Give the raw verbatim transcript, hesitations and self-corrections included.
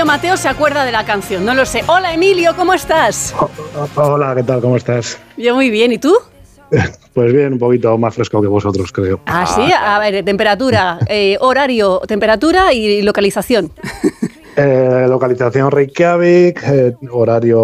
Emilio Mateo se acuerda de la canción, no lo sé. Hola Emilio, ¿cómo estás? Hola, ¿qué tal? ¿Cómo estás? Yo muy bien, ¿y tú? Pues bien, un poquito más fresco que vosotros, creo. Ah, sí, a ver, temperatura, eh, horario, temperatura y localización. Eh, localización Reykjavik, eh, horario